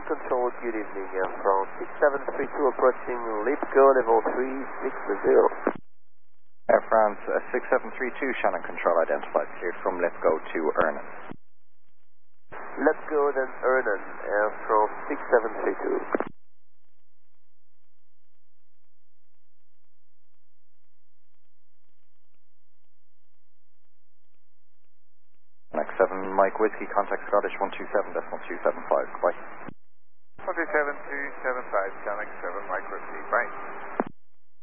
Control, good evening. From 6732 approaching Lipco, level 360. Air France 6732, Shannon Control identified, cleared from Lipco to Ernan. Lipco, then Ernan, Air France 6732. Next 7, Mike Whiskey, contact Scottish 127.275, goodbye. 127.275, Sonic 7, Mike Whiskey, bye.